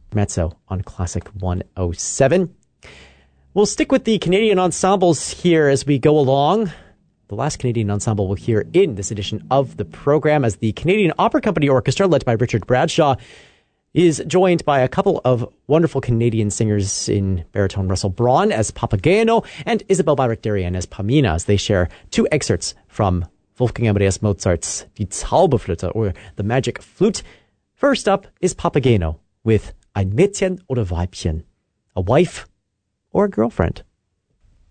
Mezzo on Classic 107. We'll stick with the Canadian ensembles here as we go along. The last Canadian ensemble we'll hear in this edition of the program as the Canadian Opera Company Orchestra, led by Richard Bradshaw, is joined by a couple of wonderful Canadian singers in baritone Russell Braun as Papageno and Isabel Barak-Darrian as Pamina, as they share two excerpts from Wolfgang Amadeus Mozart's Die Zauberflöte, or The Magic Flute. First up is Papageno with Ein Mädchen oder Weibchen, a wife or a girlfriend.